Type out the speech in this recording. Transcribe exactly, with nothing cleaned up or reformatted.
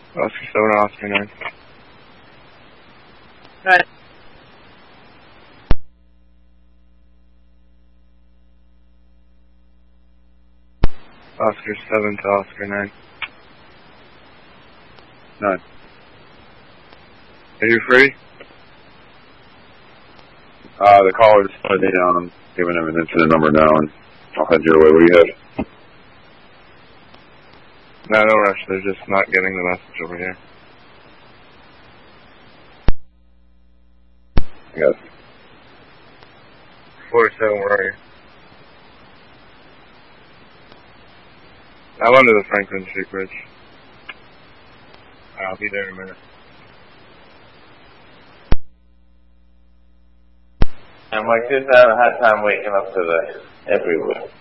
Oscar seven, Oscar nine. Right. Oscar seven to Oscar nine. Nine. Are you free? Uh, the caller just slowed me down. I'm giving him an incident number now, and I'll head your way. What do you have? No, no rush. They're just not getting the message over here. Yes. forty-seven, where are you? I'm under the Franklin Street Bridge. I'll be there in a minute. And my kids haven't had time waking up to the everywhere.